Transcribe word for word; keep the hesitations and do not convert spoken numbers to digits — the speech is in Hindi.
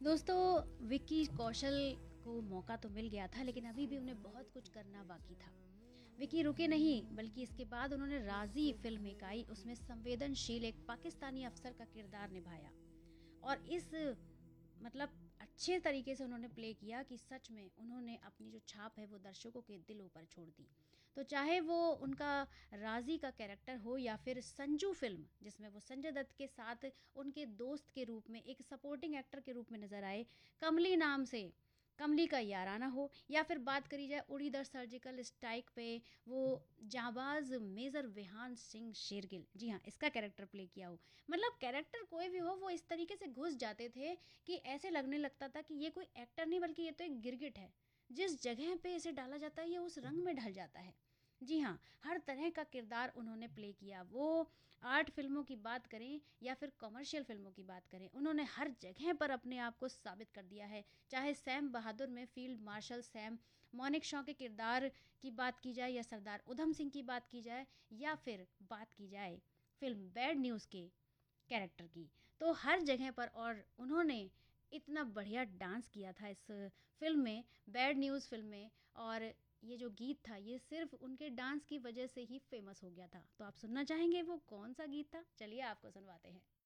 दोस्तों, विक्की कौशल को मौका तो मिल गया था, लेकिन अभी भी उन्हें बहुत कुछ करना बाकी था। विक्की रुके नहीं, बल्कि इसके बाद उन्होंने राजी फिल्म एक आई, उसमें संवेदनशील एक पाकिस्तानी अफसर का किरदार निभाया। और इस मतलब अच्छे तरीके से उन्होंने प्ले किया कि सच में उन्होंने अपनी जो छाप है वो दर्शकों के दिलों पर छोड़ दी। तो चाहे वो उनका राजी का कैरेक्टर हो या फिर संजू फिल्म, जिसमें वो संजय दत्त के साथ उनके दोस्त के रूप में एक सपोर्टिंग एक्टर के रूप में नजर आए, कमली नाम से, कमली का याराना हो, या फिर बात करी जाए उड़ी द सर्जिकल स्ट्राइक पे, वो जाबाज मेजर विहान सिंह शेरगिल, जी हाँ, इसका कैरेक्टर प्ले किया हो। मतलब कैरेक्टर कोई भी हो, वो इस तरीके से घुस जाते थे कि ऐसे लगने लगता था कि ये कोई एक्टर नहीं बल्कि ये तो एक गिरगिट है। जिस जगह पे इसे डाला जाता है ये उस रंग में ढल जाता है। जी हाँ, हर तरह का किरदार उन्होंने प्ले किया। वो आर्ट फिल्मों की बात करें या फिर कमर्शियल फिल्मों की बात करें, उन्होंने हर जगह पर अपने आप को साबित कर दिया है। चाहे सैम बहादुर में field marshal Sam monic Shaw के किरदार की बात की जाए, या सरदार उधम सिंह की बात की जाए, या फिर बात की जाए फिल्म बैड न्यूज़ के कैरेक्टर की, तो हर जगह पर और उन्होंने इतना बढ़िया डांस किया था इस फिल्म में, बैड न्यूज़ फिल्म में। और ये जो गीत था ये सिर्फ उनके डांस की वजह से ही फेमस हो गया था। तो आप सुनना चाहेंगे वो कौन सा गीत था? चलिए आपको सुनवाते हैं।